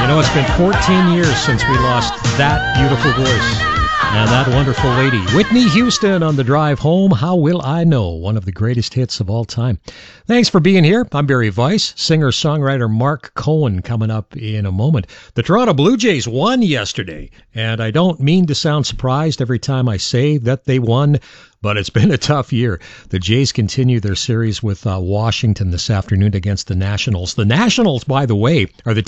It's been 14 years since we lost that beautiful voice and that wonderful lady. Whitney Houston on the drive home. How Will I Know? One of the greatest hits of all time. Thanks for being here. I'm Barry Weiss. Singer-songwriter Mark Cohen coming up in a moment. The Toronto Blue Jays won yesterday, and I don't mean to sound surprised every time I say that they won, but it's been a tough year. The Jays continue their series with Washington this afternoon against the Nationals. The Nationals, by the way, are the